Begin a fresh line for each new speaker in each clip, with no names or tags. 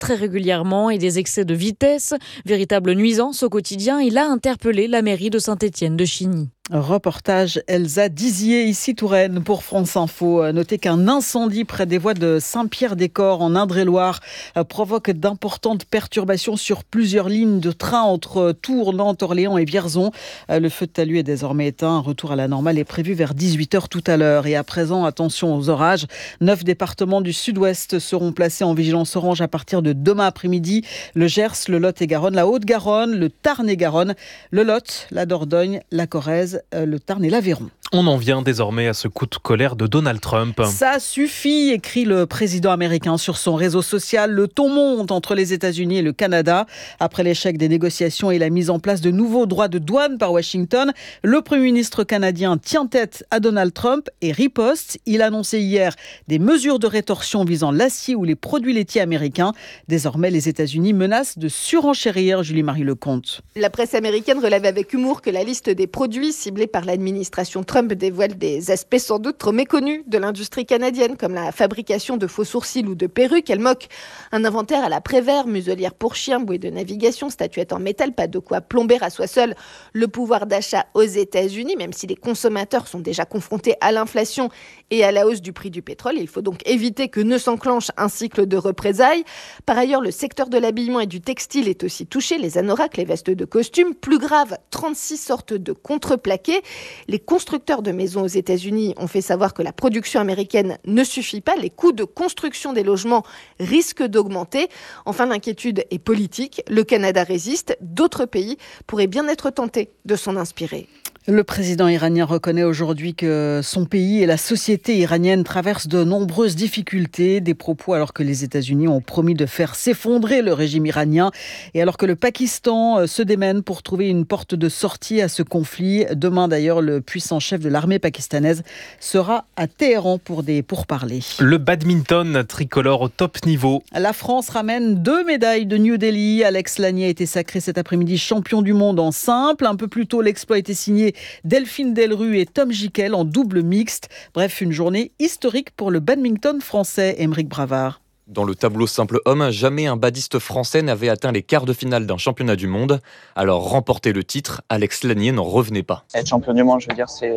très régulièrement et des excès de vitesse. Véritable nuisance au quotidien, il a interpellé la mairie de Saint-Étienne de Chigny.
Reportage Elsa Dizier, ici Touraine pour France Info. Notez qu'un incendie près des voies de Saint-Pierre-des-Corps en Indre-et-Loire provoque d'importantes perturbations sur plusieurs lignes de train entre Tours, Nantes, Orléans et Vierzon. Le feu de talus est désormais éteint. Un retour à la normale est prévu vers 18h tout à l'heure. Et à présent, attention aux orages. 9 départements du sud-ouest seront placés en vigilance orange à partir de demain après-midi. Le Gers, le Lot-et-Garonne, la Haute-Garonne, le Tarn-et-Garonne, le Lot, la Dordogne, la Corrèze, le Tarn et l'Aveyron.
On en vient désormais à ce coup de colère de Donald Trump.
Ça suffit, écrit le président américain sur son réseau social. Le ton monte entre les États-Unis et le Canada. Après l'échec des négociations et la mise en place de nouveaux droits de douane par Washington, le Premier ministre canadien tient tête à Donald Trump et riposte. Il a annoncé hier des mesures de rétorsion visant l'acier ou les produits laitiers américains. Désormais, les États-Unis menacent de surenchérir, Julie-Marie Lecomte.
La presse américaine relève avec humour que la liste des produits ciblés par l'administration Trump dévoile des aspects sans doute trop méconnus de l'industrie canadienne, comme la fabrication de faux sourcils ou de perruques. Elle moque un inventaire à la Prévert, muselière pour chiens, bouée de navigation, statuette en métal, pas de quoi plomber à soi seul le pouvoir d'achat aux États-Unis, même si les consommateurs sont déjà confrontés à l'inflation et à la hausse du prix du pétrole. Il faut donc éviter que ne s'enclenche un cycle de représailles. Par ailleurs, le secteur de l'habillement et du textile est aussi touché, les anoraks, les vestes de costume. Plus grave, 36 sortes de contreplaqués. Les constructeurs de maisons aux États-Unis ont fait savoir que la production américaine ne suffit pas. Les coûts de construction des logements risquent d'augmenter. Enfin, l'inquiétude est politique. Le Canada résiste. D'autres pays pourraient bien être tentés de s'en inspirer.
Le président iranien reconnaît aujourd'hui que son pays et la société iranienne traversent de nombreuses difficultés. Des propos alors que les États-Unis ont promis de faire s'effondrer le régime iranien. Et alors que le Pakistan se démène pour trouver une porte de sortie à ce conflit. Demain d'ailleurs, le puissant chef de l'armée pakistanaise sera à Téhéran pour des pourparlers.
Le badminton tricolore au top niveau.
La France ramène 2 médailles de New Delhi. Alex Lanier a été sacré cet après-midi champion du monde en simple. Un peu plus tôt, l'exploit a été signé Delphine Delrue et Tom Gickel en double mixte. Bref, une journée historique pour le badminton français, Aymeric Bravard.
Dans le tableau simple homme, jamais un badiste français n'avait atteint les quarts de finale d'un championnat du monde. Alors remporter le titre, Alex Lanier n'en revenait pas.
Être champion du monde, je veux dire, c'est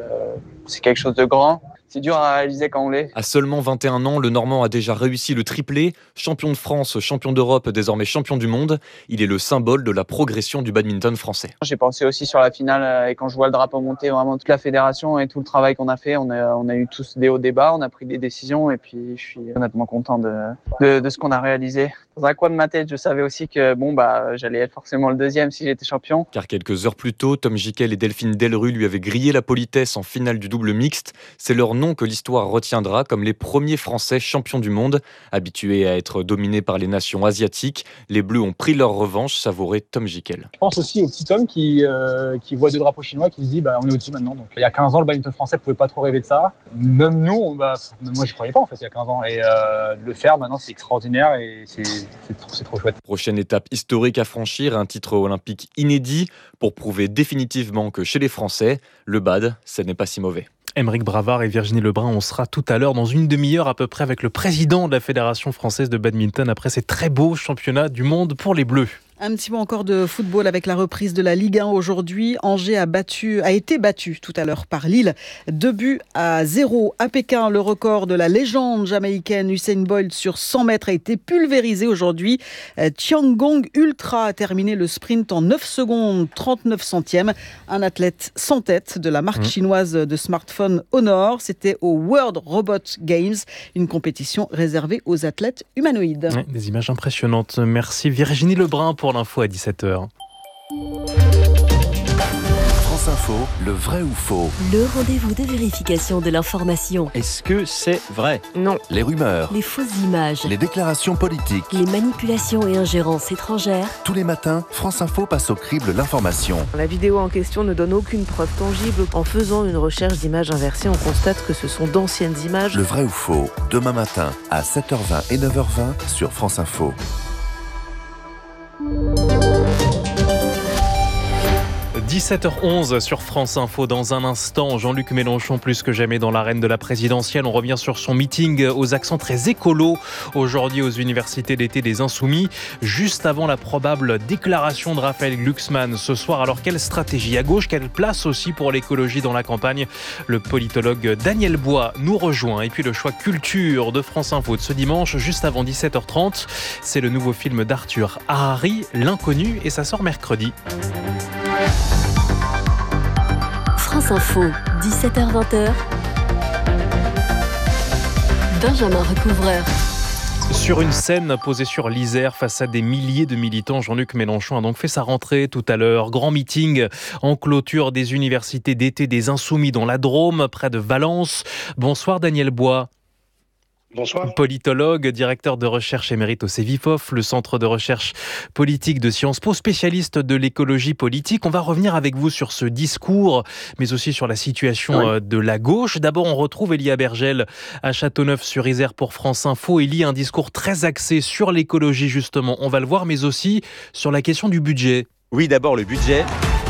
quelque chose de grand. C'est dur à réaliser quand on l'est.
À seulement 21 ans, le Normand a déjà réussi le triplé. Champion de France, champion d'Europe, désormais champion du monde. Il est le symbole de la progression du badminton français.
J'ai pensé aussi sur la finale et quand je vois le drapeau monter, vraiment toute la fédération et tout le travail qu'on a fait, on a eu tous des hauts débats, on a pris des décisions et puis je suis honnêtement content de ce qu'on a réalisé. Dans un coin de ma tête, je savais aussi que j'allais être forcément le deuxième si j'étais champion.
Car quelques heures plus tôt, Tom Gickel et Delphine Delrue lui avaient grillé la politesse en finale du double mixte. C'est leur nom que l'histoire retiendra comme les premiers Français champions du monde. Habitués à être dominés par les nations asiatiques, les Bleus ont pris leur revanche, savourait Tom Gickel.
Je pense aussi au petit Tom qui voit 2 drapeaux chinois qui se dit on est au-dessus maintenant. Donc, il y a 15 ans, le badminton français ne pouvait pas trop rêver de ça. Même nous, moi je croyais pas en fait il y a 15 ans. Et de le faire maintenant c'est extraordinaire et c'est trop chouette.
Prochaine étape historique à franchir, un titre olympique inédit pour prouver définitivement que chez les Français, le bad, ce n'est pas si mauvais.
Aymeric Bravard et Virginie Lebrun, on sera tout à l'heure dans une demi-heure à peu près avec le président de la Fédération française de badminton après ces très beaux championnats du monde pour les Bleus.
Un petit mot encore de football avec la reprise de la Ligue 1 aujourd'hui. Angers a été battu tout à l'heure par Lille. 2-0 à Pékin. Le record de la légende jamaïcaine Usain Bolt sur 100 mètres a été pulvérisé aujourd'hui. Tiangong Ultra a terminé le sprint en 9 secondes 39 centièmes. Un athlète sans tête de la marque chinoise de smartphone Honor. C'était au World Robot Games, une compétition réservée aux athlètes humanoïdes.
Ouais, des images impressionnantes. Merci Virginie Lebrun pour l'info à 17h.
France Info, le vrai ou faux?
Le rendez-vous de vérification de l'information.
Est-ce que c'est vrai?
Non.
Les rumeurs,
Les fausses images,
les déclarations politiques,
les manipulations et ingérences étrangères.
tous les matins, France Info passe au crible l'information.
La vidéo en question ne donne aucune preuve tangible. En faisant une recherche d'images inversées, on constate que ce sont d'anciennes images.
Le vrai ou faux, demain matin à 7h20 et 9h20 sur France Info.
10 17h11 sur France Info. Dans un instant, Jean-Luc Mélenchon plus que jamais dans l'arène de la présidentielle. On revient sur son meeting aux accents très écolos aujourd'hui aux universités d'été des Insoumis, juste avant la probable déclaration de Raphaël Glucksmann ce soir. Alors quelle stratégie à gauche, quelle place aussi pour l'écologie dans la campagne? Le politologue Daniel Bois nous rejoint. Et puis le choix culture de France Info de ce dimanche, juste avant 17h30, c'est le nouveau film d'Arthur Harari, L'inconnu, et ça sort mercredi.
France Info, 17h-20h. Benjamin Recouvreur.
Sur une scène posée sur l'Isère face à des milliers de militants, Jean-Luc Mélenchon a donc fait sa rentrée tout à l'heure. Grand meeting en clôture des universités d'été des Insoumis dans la Drôme, près de Valence. Bonsoir Daniel Bois.
Bonsoir.
Politologue, directeur de recherche émérite au CEVIFOF, le centre de recherche politique de Sciences Po, spécialiste de l'écologie politique. On va revenir avec vous sur ce discours, mais aussi sur la situation de la gauche. D'abord, on retrouve Elia Bergel à Châteauneuf-sur-Isère pour France Info. Il y a un discours très axé sur l'écologie, justement. On va le voir, mais aussi sur la question du budget.
Oui, d'abord le budget.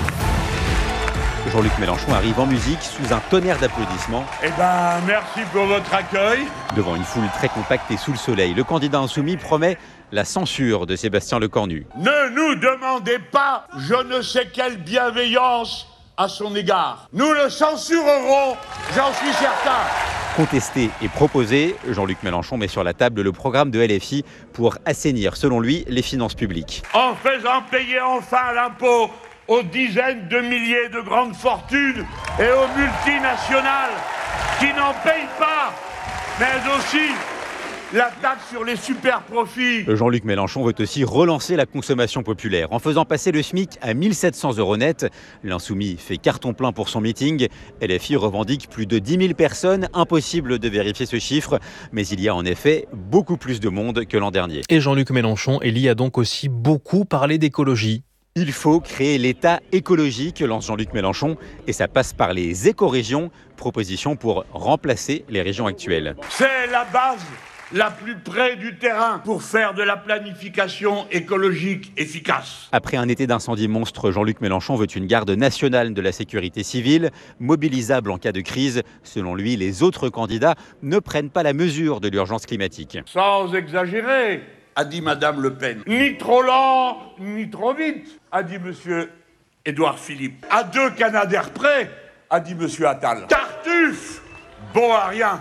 Jean-Luc Mélenchon arrive en musique sous un tonnerre d'applaudissements.
Merci pour votre accueil.
Devant une foule très compacte et sous le soleil, le candidat insoumis promet la censure de Sébastien Lecornu.
Ne nous demandez pas je ne sais quelle bienveillance à son égard. Nous le censurerons, j'en suis certain.
Contesté et proposé, Jean-Luc Mélenchon met sur la table le programme de LFI pour assainir, selon lui, les finances publiques.
En faisant payer enfin l'impôt aux dizaines de milliers de grandes fortunes et aux multinationales qui n'en payent pas, mais aussi la taxe sur les super-profits.
Jean-Luc Mélenchon veut aussi relancer la consommation populaire en faisant passer le SMIC à 1 700 € net. L'insoumis fait carton plein pour son meeting. LFI revendique plus de 10 000 personnes. Impossible de vérifier ce chiffre, mais il y a en effet beaucoup plus de monde que l'an dernier.
Et Jean-Luc Mélenchon, Elie, a donc aussi beaucoup parlé d'écologie.
Il faut créer l'État écologique, lance Jean-Luc Mélenchon, et ça passe par les écorégions, proposition pour remplacer les régions actuelles.
C'est la base la plus près du terrain pour faire de la planification écologique efficace.
Après un été d'incendie monstre, Jean-Luc Mélenchon veut une garde nationale de la sécurité civile, mobilisable en cas de crise. Selon lui, les autres candidats ne prennent pas la mesure de l'urgence climatique.
Sans exagérer, a dit Madame Le Pen. Ni trop lent, ni trop vite, a dit Monsieur Édouard Philippe. À 2 Canadair près, a dit Monsieur Attal. Tartuffe, bon à rien.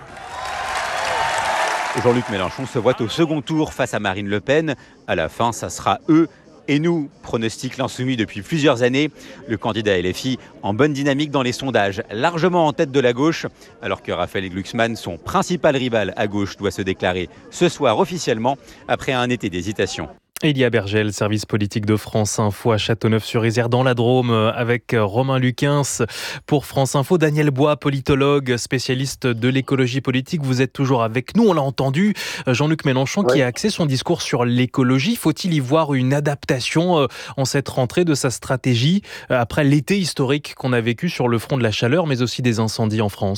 Jean-Luc Mélenchon se voit au second tour face à Marine Le Pen. À la fin, ça sera eux et nous, pronostique l'insoumis depuis plusieurs années. Le candidat LFI en bonne dynamique dans les sondages, largement en tête de la gauche, alors que Raphaël Glucksmann, son principal rival à gauche, doit se déclarer ce soir officiellement après un été d'hésitation.
Elia Bergel, service politique de France Info à Châteauneuf-sur-Isère dans la Drôme avec Romain Luquins pour France Info. Daniel Bois, politologue, spécialiste de l'écologie politique. Vous êtes toujours avec nous. On l'a entendu, Jean-Luc Mélenchon qui a axé son discours sur l'écologie. Faut-il y voir une adaptation en cette rentrée de sa stratégie après l'été historique qu'on a vécu sur le front de la chaleur mais aussi des incendies en France ?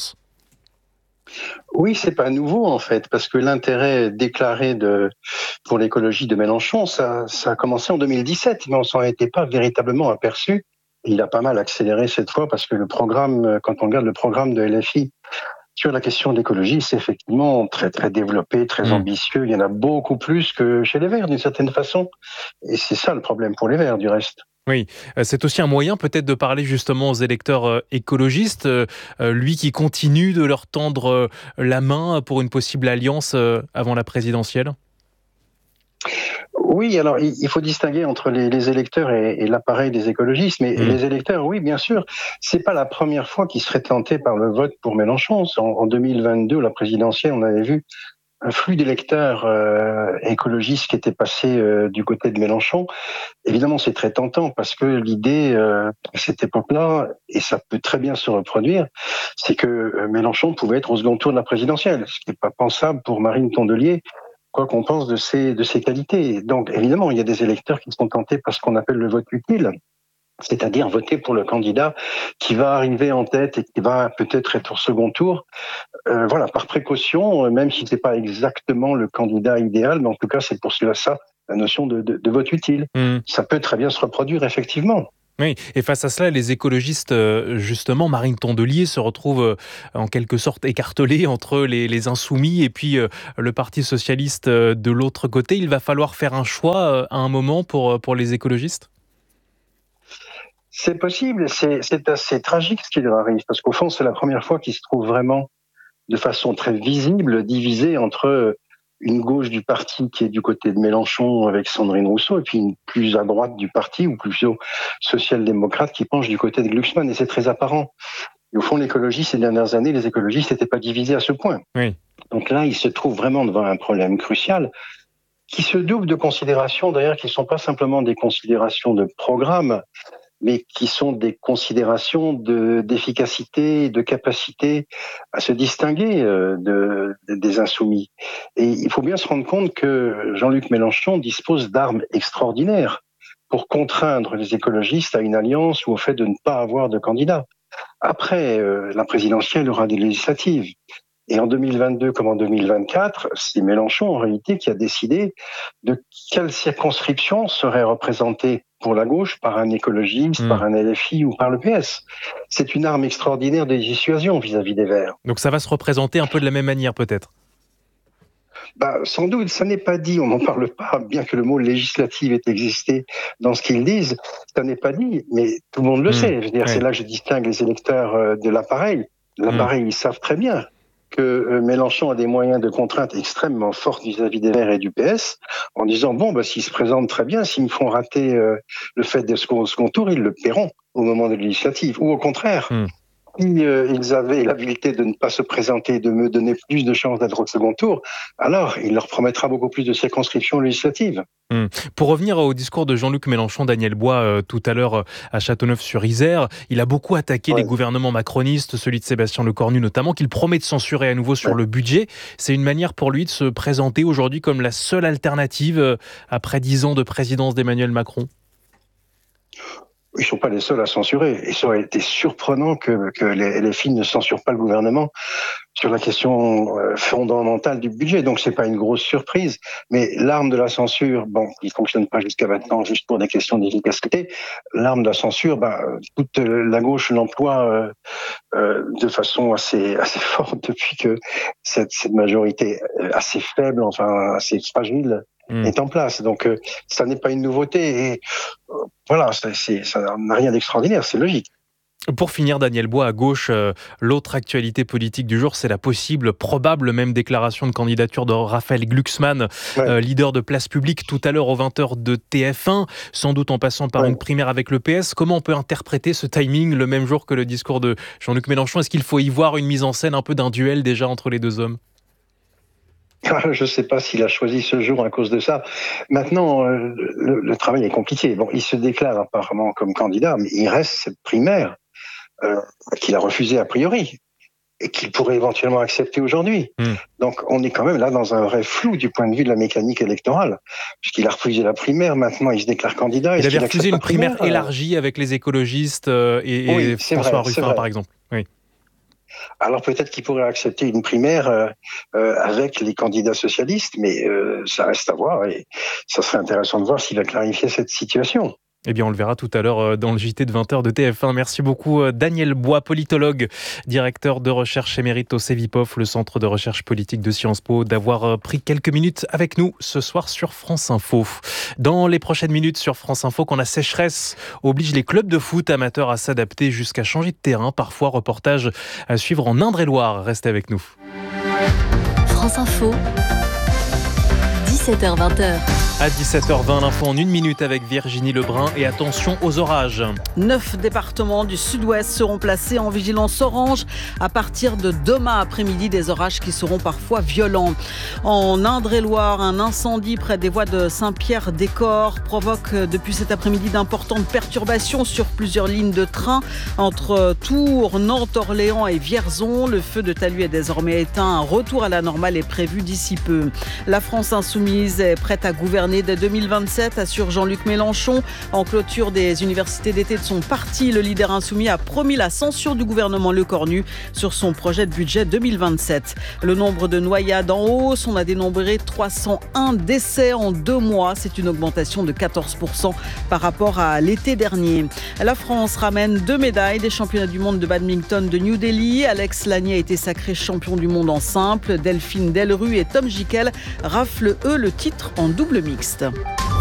Oui, c'est pas nouveau en fait, parce que l'intérêt déclaré pour l'écologie de Mélenchon, ça a commencé en 2017, mais on s'en était pas véritablement aperçu. Il a pas mal accéléré cette fois parce que le programme, quand on regarde le programme de LFI sur la question de l'écologie, c'est effectivement très très développé, très ambitieux. Il y en a beaucoup plus que chez les Verts d'une certaine façon, et c'est ça le problème pour les Verts du reste.
Oui, c'est aussi un moyen peut-être de parler justement aux électeurs écologistes, lui qui continue de leur tendre la main pour une possible alliance avant la présidentielle.
Oui, alors il faut distinguer entre les électeurs et l'appareil des écologistes, mais les électeurs, oui, bien sûr, c'est pas la première fois qu'ils seraient tentés par le vote pour Mélenchon. En 2022, la présidentielle, on avait vu un flux d'électeurs écologistes qui était passé du côté de Mélenchon. Évidemment, c'est très tentant parce que l'idée à cette époque-là, et ça peut très bien se reproduire, c'est que Mélenchon pouvait être au second tour de la présidentielle, ce qui n'est pas pensable pour Marine Tondelier, quoi qu'on pense de ses qualités. Donc, évidemment, il y a des électeurs qui sont tentés par ce qu'on appelle le vote utile, c'est-à-dire voter pour le candidat qui va arriver en tête et qui va peut-être être au second tour, voilà, par précaution, même si c'est pas exactement le candidat idéal, mais en tout cas, c'est pour cela ça, la notion de vote utile. Ça peut très bien se reproduire, effectivement.
Oui, et face à cela, les écologistes, justement, Marine Tondelier se retrouve en quelque sorte écartelée entre les insoumis et puis le Parti socialiste de l'autre côté. Il va falloir faire un choix à un moment pour les écologistes ?
C'est possible, c'est assez tragique ce qui leur arrive, parce qu'au fond, c'est la première fois qu'ils se trouvent vraiment de façon très visible divisés entre une gauche du parti qui est du côté de Mélenchon avec Sandrine Rousseau, et puis une plus à droite du parti, ou plutôt social-démocrate, qui penche du côté de Glucksmann, et c'est très apparent. Et au fond, l'écologie, ces dernières années, les écologistes n'étaient pas divisés à ce point.
Oui.
Donc là, ils se trouvent vraiment devant un problème crucial, qui se double de considérations, d'ailleurs, qui ne sont pas simplement des considérations de programme, mais qui sont des considérations d'efficacité, de capacité à se distinguer des insoumis. Et il faut bien se rendre compte que Jean-Luc Mélenchon dispose d'armes extraordinaires pour contraindre les écologistes à une alliance ou au fait de ne pas avoir de candidat. Après la présidentielle, il y aura des législatives. Et en 2022 comme en 2024, c'est Mélenchon en réalité qui a décidé de quelle circonscription serait représentée pour la gauche par un écologiste, par un LFI ou par le PS. C'est une arme extraordinaire de dissuasion vis-à-vis des Verts.
Donc ça va se représenter un peu de la même manière peut-être ?
Sans doute, ça n'est pas dit, on n'en parle pas, bien que le mot législative ait existé dans ce qu'ils disent, ça n'est pas dit, mais tout le monde le sait. Je veux dire, c'est là que je distingue les électeurs de l'appareil. L'appareil, ils savent très bien que Mélenchon a des moyens de contrainte extrêmement forts vis-à-vis des Verts et du PS, en disant, s'ils se présentent très bien, s'ils me font rater le fait de second tour, ils le paieront au moment de législative. Ou au contraire, si ils avaient l'habilité de ne pas se présenter, de me donner plus de chances d'être au second tour, alors il leur promettra beaucoup plus de circonscriptions législatives.
Pour revenir au discours de Jean-Luc Mélenchon, Daniel Bois, tout à l'heure à Châteauneuf-sur-Isère, il a beaucoup attaqué les gouvernements macronistes, celui de Sébastien Lecornu notamment, qu'il promet de censurer à nouveau sur le budget. C'est une manière pour lui de se présenter aujourd'hui comme la seule alternative après 10 ans de présidence d'Emmanuel Macron.
Ils ne sont pas les seuls à censurer. Et ça aurait été surprenant que les LFI ne censurent pas le gouvernement sur la question fondamentale du budget. Donc, c'est pas une grosse surprise. Mais l'arme de la censure, qui fonctionne pas jusqu'à maintenant, juste pour des questions d'efficacité, l'arme de la censure, toute la gauche l'emploie de façon assez forte depuis que cette majorité assez faible, assez fragile, est en place. Donc, ça n'est pas une nouveauté. Et voilà, ça n'a rien d'extraordinaire, c'est logique.
Pour finir, Daniel Bois, à gauche, l'autre actualité politique du jour, c'est la probable même déclaration de candidature de Raphaël Glucksmann, leader de Place Publique, tout à l'heure aux 20h de TF1, sans doute en passant par une primaire avec le PS. Comment on peut interpréter ce timing le même jour que le discours de Jean-Luc Mélenchon ? Est-ce qu'il faut y voir une mise en scène un peu d'un duel déjà entre les deux hommes ?
Je ne sais pas s'il a choisi ce jour à cause de ça. Maintenant, le travail est compliqué. Il se déclare apparemment comme candidat, mais il reste cette primaire qu'il a refusée a priori et qu'il pourrait éventuellement accepter aujourd'hui. Donc, on est quand même là dans un vrai flou du point de vue de la mécanique électorale, puisqu'il a refusé la primaire, maintenant il se déclare candidat.
Il avait refusé une primaire élargie avec les écologistes et François Ruffin, par exemple. Oui.
Alors peut-être qu'il pourrait accepter une primaire avec les candidats socialistes, mais ça reste à voir et ça serait intéressant de voir s'il va clarifier cette situation.
Eh bien, on le verra tout à l'heure dans le JT de 20h de TF1. Merci beaucoup Daniel Bois, politologue, directeur de recherche émérite au CEVIPOF, le centre de recherche politique de Sciences Po, d'avoir pris quelques minutes avec nous ce soir sur France Info. Dans les prochaines minutes sur France Info, quand la sécheresse oblige les clubs de foot amateurs à s'adapter jusqu'à changer de terrain. Parfois, reportage à suivre en Indre-et-Loire. Restez avec nous.
France Info, 17h-20h.
À 17h20, l'info en 1 minute avec Virginie Lebrun et attention aux orages.
9 départements du sud-ouest seront placés en vigilance orange à partir de demain après-midi. Des orages qui seront parfois violents. En Indre-et-Loire, un incendie près des voies de Saint-Pierre-des-Corps provoque depuis cet après-midi d'importantes perturbations sur plusieurs lignes de train entre Tours, Nantes, Orléans et Vierzon. Le feu de talus est désormais éteint. Un retour à la normale est prévu d'ici peu. La France insoumise insoumise est prête à gouverner dès 2027, assure Jean-Luc Mélenchon. En clôture des universités d'été de son parti, le leader insoumis a promis la censure du gouvernement Lecornu sur son projet de budget 2027. Le nombre de noyades en hausse, on a dénombré 301 décès en 2 mois. C'est une augmentation de 14% par rapport à l'été dernier. La France ramène 2 médailles des championnats du monde de badminton de New Delhi. Alex Lanier a été sacré champion du monde en simple. Delphine Delru et Tom Gickel raflent eux le titre en double mixte.